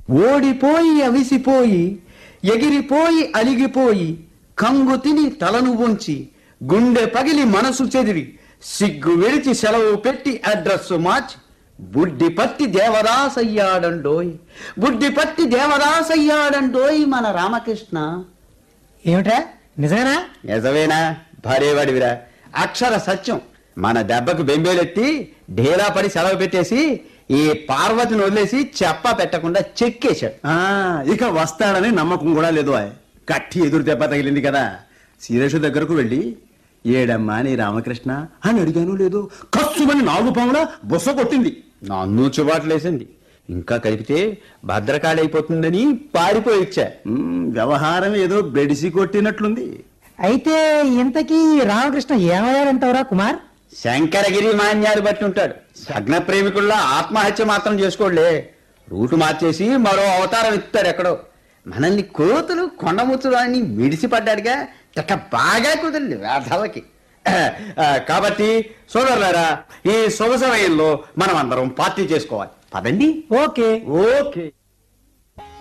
ఓడిపోయి అవిసిపోయి ఎగిరిపోయి అలిగిపోయి కంగు తిని తలను వంచి గుండె పగిలి మనసు చెదిరి సిగ్గు విడిచి సెలవు పెట్టి అడ్రస్సు మార్చి బుడ్డి పట్టి దేవదాసయ్యాడండోయ్, బుడ్డి పట్టి దేవదాసయ్యాడండోయ్ మన రామకృష్ణ. ఏమిట్రా నిజమేనా? నిజమేనా? భార్యవాడివిరా, అక్షర సత్యం. మన దెబ్బకు బెంబేలెత్తి ఢేలా పడి సెలవు పెట్టేసి ఈ పార్వతిని వదిలేసి చెప్ప పెట్టకుండా చెక్కేశాడు. ఇక వస్తాడని నమ్మకం కూడా లేదు. కట్టి ఎదురు దెబ్బ తగిలింది కదా. శిరీష దగ్గరకు వెళ్ళి ఏడమ్మా నీ రామకృష్ణ అని అడిగాను లేదు, కస్సుమని 4 పాములా బుస కొట్టింది. నన్ను చుబాట్లేసింది. ఇంకా కలిపితే భద్రకాళి అయిపోతుందని పారిపోయి ఇచ్చా. వ్యవహారం ఏదో బెడిసి కొట్టినట్లుంది. అయితే ఇంతకీ రామకృష్ణ ఏమయ్యాడంటావురా కుమార్? శంకరగిరి మాన్యాలు బట్టి ఉంటాడు. సగ్న ప్రేమికుల్లా ఆత్మహత్య మాత్రం చేసుకోలే, రూటు మార్చేసి మరో అవతారం ఇస్తాడు ఎక్కడో. మనల్ని కోతులు కొండముచ్చులు అని మిడిసిపడ్డాడుగా, చక్క బాగా కుదిరింది వేధలకి. కాబట్టి సోదరులారా, ఈ శుభ సమయంలో మనం అందరం పార్టీ చేసుకోవాలి. పదండి. ఓకే. ఓకే.